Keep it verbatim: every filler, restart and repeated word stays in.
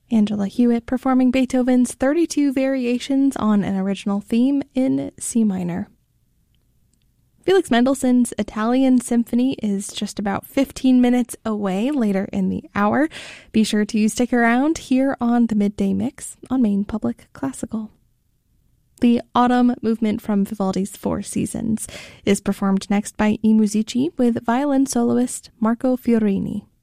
Angela Hewitt performing Beethoven's thirty-two Variations on an Original Theme in C minor. Felix Mendelssohn's Italian Symphony is just about fifteen minutes away later in the hour. Be sure to stick around here on the Midday Mix on Maine Public Classical. The Autumn Movement from Vivaldi's Four Seasons is performed next by I Musici with violin soloist Marco Fiorini.